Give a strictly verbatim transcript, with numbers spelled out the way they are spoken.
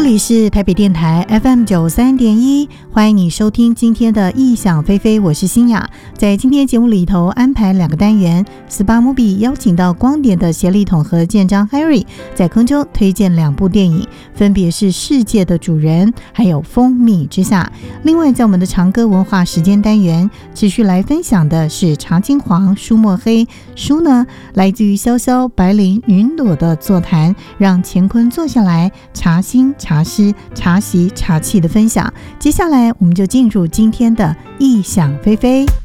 里是台北电台 F M 九三点一，欢迎你收听今天的异想飞飞，我是欣雅。在今天节目里头安排两个单元 S P A Movie 邀请到光点的协力统合舰长 Harry 在空中推荐两部电影，分别是世界的主人还有蜂蜜之下。另外在我们的长歌文化时间单元持续来分享的是茶金黄书墨黑，书呢来自于潇潇白灵云朵的座谈，让乾坤坐下来茶心茶诗茶席茶气的分享。接下来我们就进入今天的异想飞飞。